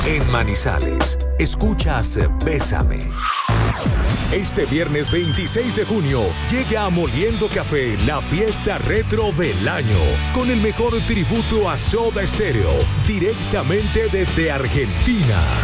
En Manizales, escuchas Bésame. Este viernes 26 de junio llega a Moliendo Café la fiesta retro del año, con el mejor tributo a Soda Stereo, directamente desde Argentina.